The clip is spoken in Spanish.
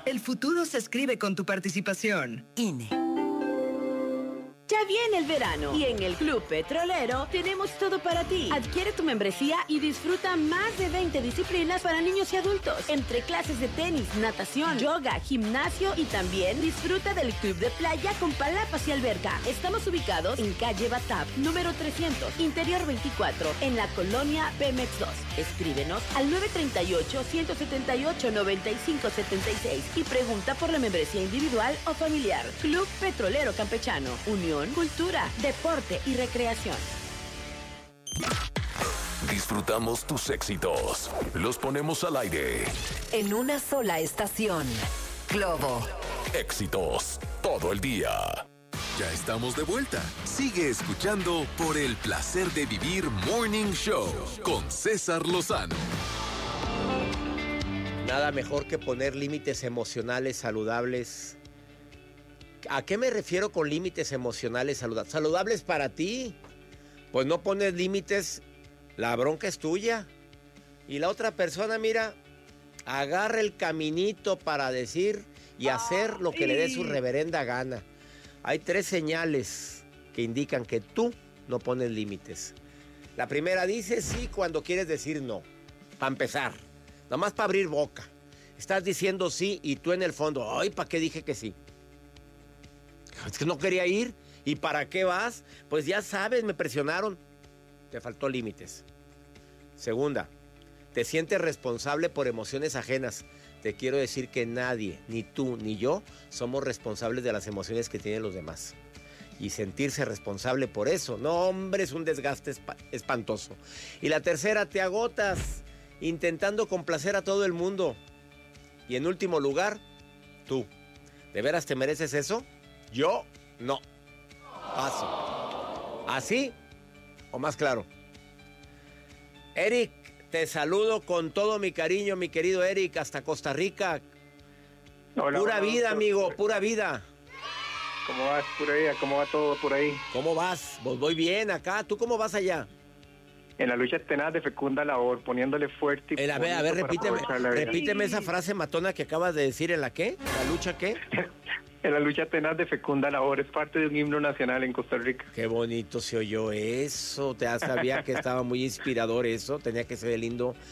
El futuro se escribe con tu participación. INE. Ya viene el verano y en el Club Petrolero tenemos todo para ti. Adquiere tu membresía y disfruta más de 20 disciplinas para niños y adultos. Entre clases de tenis, natación, yoga, gimnasio y también disfruta del club de playa con palapas y alberca. Estamos ubicados en calle Batap, número 300, Interior 24, en la colonia Pemex 2. Escríbenos al 938-178-9576 y pregunta por la membresía individual o familiar. Club Petrolero Campechano. Unión, cultura, deporte y recreación. Disfrutamos tus éxitos. Los ponemos al aire. En una sola estación. Globo. Éxitos todo el día. Ya estamos de vuelta. Sigue escuchando por el placer de vivir Morning Show con César Lozano. Nada mejor que poner límites emocionales saludables. ¿A qué me refiero con límites emocionales saludables? ¿Saludables para ti? Pues no pones límites, la bronca es tuya. Y la otra persona, mira, agarra el caminito para decir y hacer lo que le dé su reverenda gana. Hay 3 señales que indican que tú no pones límites. La primera dice sí cuando quieres decir no. Para empezar, nomás para abrir boca. Estás diciendo sí y tú en el fondo, ay, ¿para qué dije que sí? Es que no quería ir. ¿Y para qué vas? Pues ya sabes, me presionaron. Te faltó límites. Segunda, te sientes responsable por emociones ajenas. Te quiero decir que nadie, ni tú ni yo, somos responsables de las emociones que tienen los demás. Y sentirse responsable por eso, no, hombre, es un desgaste espantoso. Y la tercera, te agotas intentando complacer a todo el mundo. Y en último lugar, tú. ¿De veras te mereces eso? Yo, no. Paso. ¿Así o más claro? Eric, te saludo con todo mi cariño, mi querido Eric, hasta Costa Rica. Hola, pura vida, doctor. amigo, pura vida. ¿Cómo vas, pura vida? ¿Cómo va todo por ahí? ¿Cómo vas? Pues voy bien acá. ¿Tú cómo vas allá? En la lucha tenaz de fecunda labor, poniéndole fuerte y A ver, repíteme repíteme esa frase matona que acabas de decir. ¿En la qué? ¿La lucha qué? En la lucha tenaz de fecunda labor, es parte de un himno nacional en Costa Rica. Qué bonito se oyó eso. Te sabía que estaba muy inspirador eso. Tenía que ser lindo